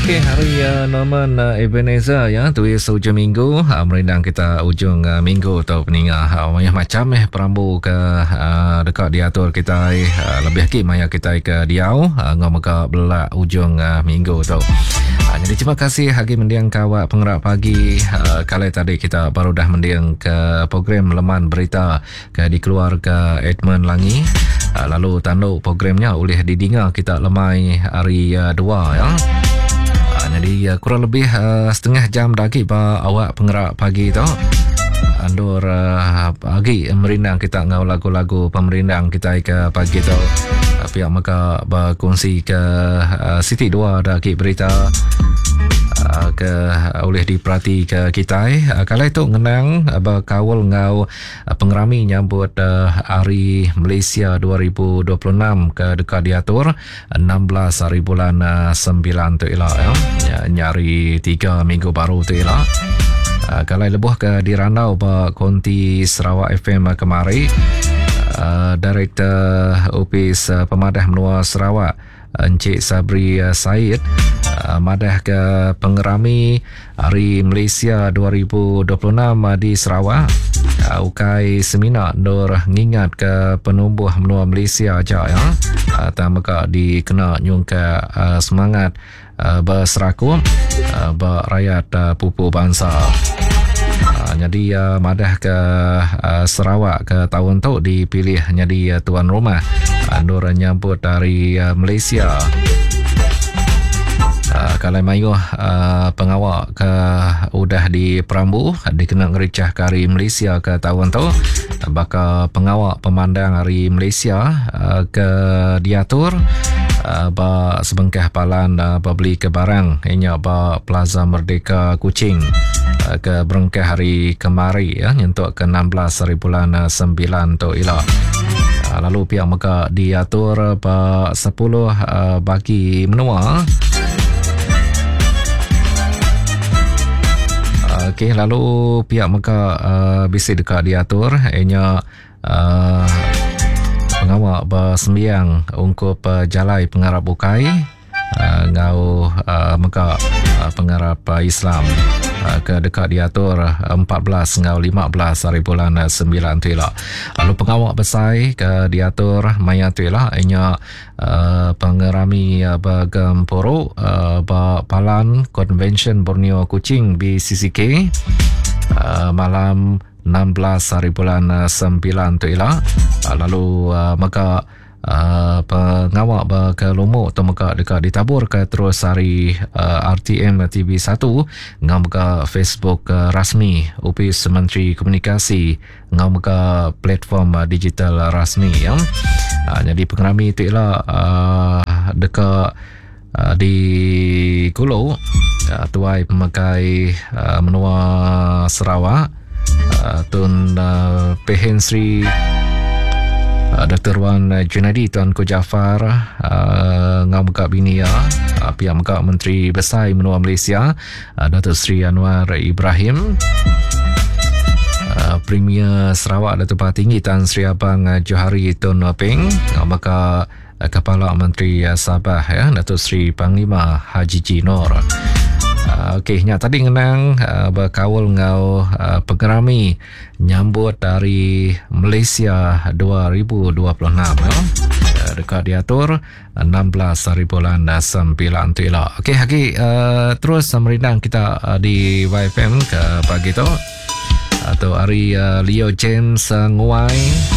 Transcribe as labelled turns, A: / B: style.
A: Okey, hari Norman Ebenezer ya, tulis hujung minggu, merindang kita ujung minggu atau peningah. Banyak macam perambu ke dekat diatur kita lebih lagi maya kita ke diau ngom ke belak ujung minggu tu. Jadi terima kasih hagi mendiang kawak pengerak pagi. Kali tadi kita baru dah mendiang ke program Leman Berita ke dikeluar ke Edmund Langi. Lalu tanduk programnya oleh didengar kita lemai hari 2 ya. Jadi kurang lebih setengah jam lagi awak pengerak pagi tu. Andur pagi merindang kita ngau lagu-lagu pemerindang kita ke pagi tu. Pihak maka berkongsi ke Siti 2 lagi berita ke oleh diperhati ke kita. Kalau itu ngenang berkawal ngau pengerami nyambut hari Malaysia 2026 ke dekat diatur 16 hari bulan 9 tu ialah ya. Nyari 3 minggu baru tu ialah. Kalau lebuh ke dirandau Konti Sarawak FM kemari, Director Opis Pemadah Menua Sarawak Encik Sabri Said madah ke pengerami Hari Malaysia 2026 di Sarawak. Ukai seminar Nur ngingat ke penumbuh menua Malaysia aja ya. Tamaka dikena nyung ke semangat berseraku berakyat pupu bangsa. Jadi madah ke Sarawak ke tahun tu dipilih jadi tuan rumah Nur nyambut dari Malaysia. Kalau mayu pengawak ke udah di Perambu dikena ngericah ke hari Malaysia ke tahun tu, bakal pengawak pemandang hari Malaysia ke diatur sebengkah palan beli ke barang ianya Plaza Merdeka Kuching ke berengkah hari kemari ya, nyentuk ke 16 hari bulan 9 tu ialah. Lalu pihak maka diatur 10 bagi menua. Okey, lalu pihak maka bisi dekat diatur ianya pengawak bersembiang ungkup jalai pengarap bukai ngau maka pengarap Islam ke dekat diatur 14 ngau 15 hari bulan 9 tu ialah. Lalu pengawak besai ke diatur maya tu ialah ianya pengerami Bagemporo Palan Convention Borneo Kuching BCCK malam 16 hari bulan 9 tu ialah. Lalu maka pengawak ke Lumuk tu maka dekat ditabur ke terus hari RTM TV1 ngam ke Facebook rasmi Opis Menteri Komunikasi ngam ke platform digital rasmi ya. Jadi pengerami tu ialah dekat di Kulau tuai pemakai menua Sarawak Tun Pehen Sri Dr. Wan Junadi Tuan Ko Jafar ngau muka bini ya pihak muka Menteri Besar Menua Malaysia Datuk Seri Anwar Ibrahim, Premier Sarawak Datuk Tinggi Tan Sri Abang Johari Tun Peng, ngau muka Kepala Menteri Sabah ya Datuk Seri Panglima Haji Jinor. Okey, nya tadi ngenang berkawal ngau pengerami nyambut dari Malaysia 2026 ya. Dekat diatur 16 hari bulan 9 tu ialah. Okey, hagi terus merindang kita di YFM ke pagi tu atau hari Leo James Nguai